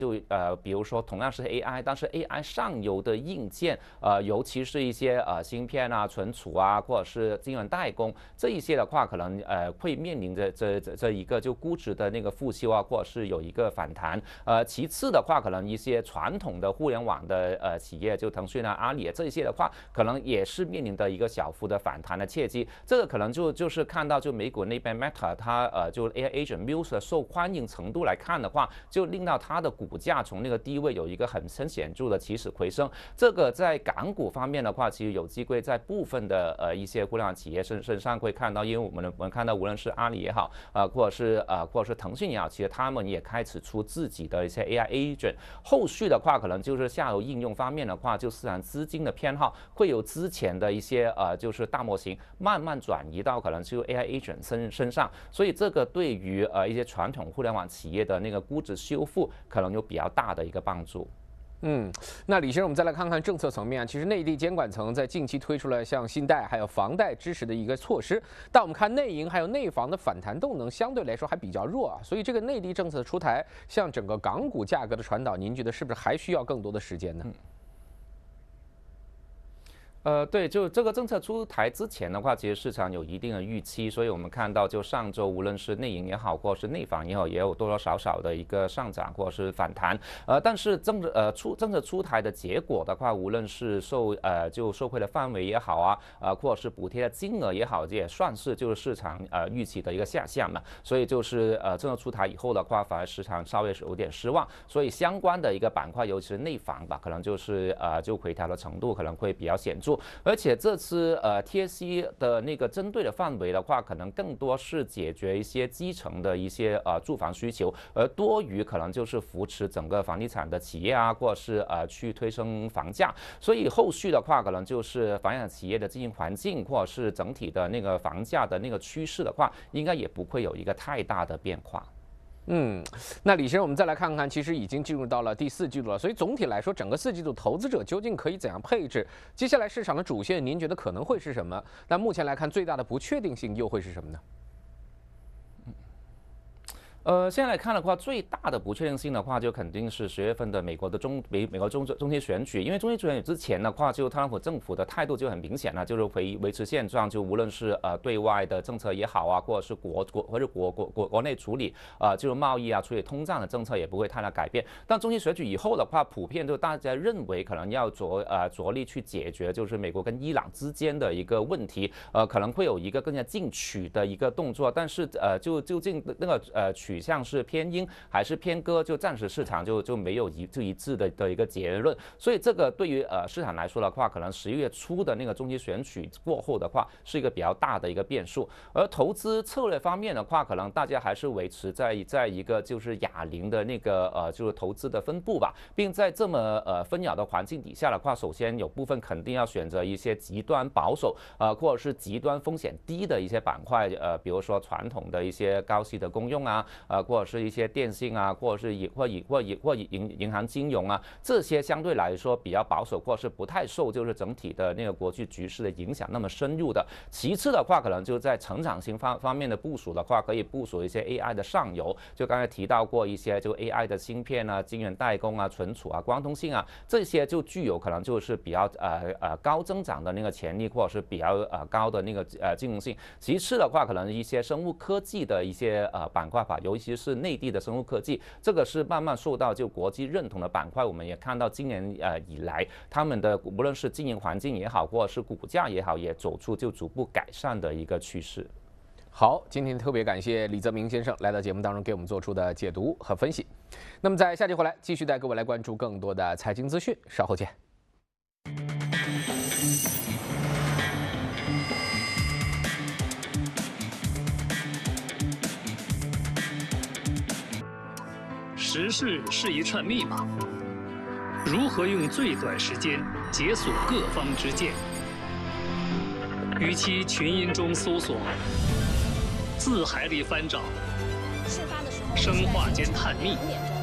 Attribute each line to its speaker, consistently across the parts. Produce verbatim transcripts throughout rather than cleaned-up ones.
Speaker 1: 就呃，比如说同样是 A I， 但是 A I 上游的硬件，呃，尤其是一些呃芯片啊、存储啊，或者是晶圆代工这一些的话，可能呃会面临着这这这一个就估值的那个复修啊，或者是有一个反弹。呃，其次的话，可能一些传统的互联网的呃企业，就腾讯啊、阿里啊这一些的话，可能也是面临的一个小幅的反弹的契机。这个可能就就是看到就美股那边 Meta 它呃就 A I Agent Muse 的受欢迎程度来看的话，就令到它的股股价从那个低位有一个很很显著的起死回生，这个在港股方面的话，其实有机会在部分的呃一些互联网企业身身上会看到，因为我们我们看到无论是阿里也好，呃或者是呃或者是腾讯也好，其实他们也开始出自己的一些 A I agent。后续的话，可能就是下游应用方面的话，就市场资金的偏好会有之前的一些呃就是大模型慢慢转移到可能就 A I agent 身身上，所以这个对于呃一些传统互联网企业的那个估值修复可能有比较大的一个帮助。
Speaker 2: 嗯，那李先生，我们再来看看政策层面啊。其实内地监管层在近期推出了像信贷还有房贷支持的一个措施，但我们看内银还有内房的反弹动能相对来说还比较弱啊。所以这个内地政策出台，向整个港股价格的传导，您觉得是不是还需要更多的时间呢？
Speaker 1: 嗯呃，对，就这个政策出台之前的话，其实市场有一定的预期，所以我们看到，就上周无论是内银也好，或者是内房也好，也有多多少少的一个上涨或者是反弹。呃，但是政策呃出政策出台的结果的话，无论是受呃就受惠的范围也好啊，呃或者是补贴的金额也好，也算是就是市场呃预期的一个下降嘛。所以就是呃政策出台以后的话，反而市场稍微是有点失望，所以相关的一个板块，尤其是内房吧，可能就是呃就回调的程度可能会比较显著。而且这次呃 T S C 的那个针对的范围的话，可能更多是解决一些基层的一些呃住房需求，而多于可能就是扶持整个房地产的企业啊，或者是呃去推升房价。所以后续的话，可能就是房地产企业的经营环境，或者是整体的那个房价的那个趋势的话，应该也不会有一个太大的变化。
Speaker 2: 嗯，那李先生，我们再来看看，其实已经进入到了第四季度了，所以总体来说，整个四季度投资者究竟可以怎样配置？接下来市场的主线，您觉得可能会是什么？那目前来看，最大的不确定性又会是什么呢？
Speaker 1: 呃，现在来看的话，最大的不确定性的话，就肯定是十月份的美国的中美美国中中期选举，因为中期选举之前的话，就特朗普政府的态度就很明显了，就是维维持现状，就无论是呃对外的政策也好啊，或者是国国或者国国国国内处理啊、呃，就是贸易啊、处理通胀的政策也不会太大改变。但中期选举以后的话，普遍就大家认为可能要着呃着力去解决，就是美国跟伊朗之间的一个问题，呃，可能会有一个更加进取的一个动作，但是呃就究竟那个呃取。取向是偏鹰还是偏鸽，就暂时市场就就没有一就一致的的一个结论。所以这个对于呃市场来说的话，可能十一月初的那个中期选举过后的话，是一个比较大的一个变数。而投资策略方面的话，可能大家还是维持在在一个就是哑铃的那个呃就是投资的分布吧，并在这么呃纷扰的环境底下的话，首先有部分肯定要选择一些极端保守呃或者是极端风险低的一些板块，呃比如说传统的一些高息的公用啊。呃，或者是一些电信啊，或者是以或以或以或以银银行金融啊，这些相对来说比较保守，或者是不太受就是整体的那个国际局势的影响那么深入的。其次的话，可能就在成长性方方面的部署的话，可以部署一些 A I 的上游，就刚才提到过一些就 A I 的芯片啊、晶圆代工啊、存储啊、光通信啊，这些就具有可能就是比较呃呃高增长的那个潜力，或者是比较呃高的那个呃竞争性。其次的话，可能一些生物科技的一些呃板块吧，尤其是内地的生物科技，这个是慢慢受到就国际认同的板块。我们也看到今年呃以来，他们的无论是经营环境也好，或者是股价也好，也走出就逐步改善的一个趋势。
Speaker 2: 好，今天特别感谢李泽明先生来到节目当中给我们做出的解读和分析。那么在下期回来继续带各位来关注更多的财经资讯，稍后见。
Speaker 3: 时事是一串密码，如何用最短时间解锁各方之见？与其群音中搜索，字海里翻找，生化间探秘，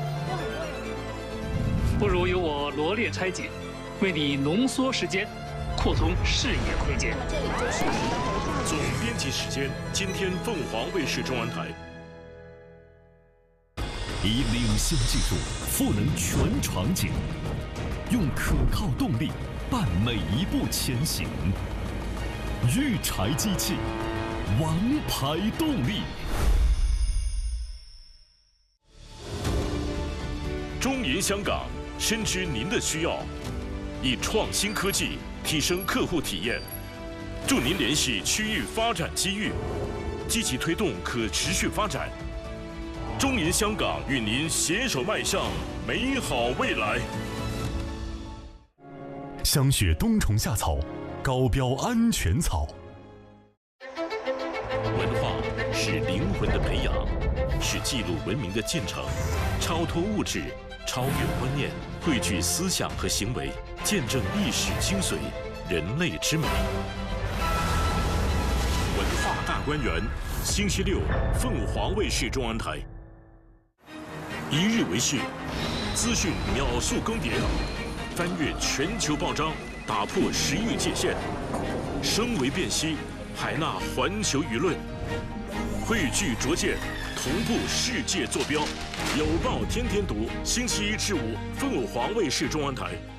Speaker 3: 不如由我罗列拆解，为你浓缩时间，扩通视野空间。
Speaker 4: 总编辑时间，今天凤凰卫视中文台。
Speaker 5: 以领先技术赋能全场景，用可靠动力伴每一步前行。育柴机器，王牌动力。中银香港深知您的需要，以创新科技提升客户体验，助您联系区域发展机遇，积极推动可持续发展。中银香港与您携手迈向美好未来。香雪冬虫夏草，高标安全草。文化是灵魂的培养，是记录文明的进程，超脱物质，超越观念，汇聚思想和行为，见证历史精髓，人类之美。文化大观园，星期六，凤凰卫视中安台。一日为视，资讯秒速更迭，翻越全球报章，打破时域界限，声为辨析，海纳环球舆论，汇聚拙见，同步世界坐标。有报天天读，星期一至五，凤凰卫视中安台。